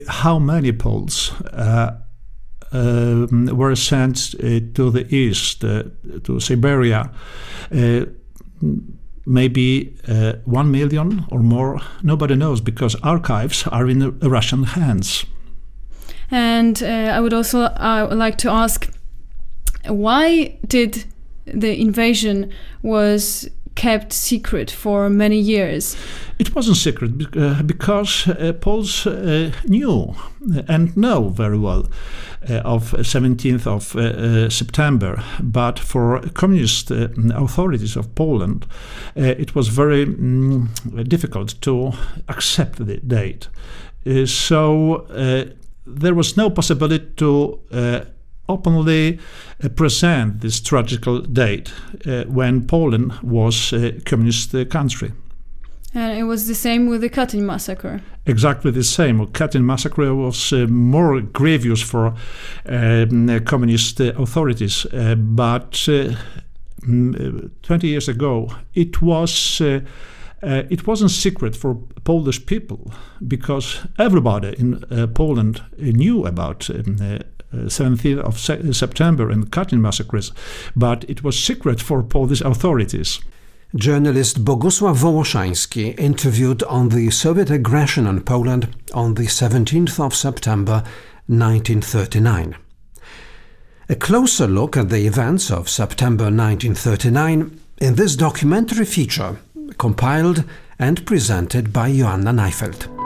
How many Poles were sent to the east, to Siberia? Maybe 1 million or more. Nobody knows, because archives are in Russian hands. And I would also like to ask, why did the invasion was kept secret for many years? It wasn't secret because Poles knew and know very well of 17th of September, but for communist authorities of Poland it was very difficult to accept the date. So there was no possibility to openly present this tragical date when Poland was a communist country. And it was the same with the Katyn massacre. Exactly the same. Katyn massacre was more grievous for communist authorities, but 20 years ago it wasn't secret for Polish people, because everybody in Poland knew about 17th of September and Katyn massacres, but it was secret for Polish authorities. Journalist Bogusław Wołoszański interviewed on the Soviet aggression on Poland on the 17th of September 1939. A closer look at the events of September 1939 in this documentary feature, compiled and presented by Joanna Neifeld.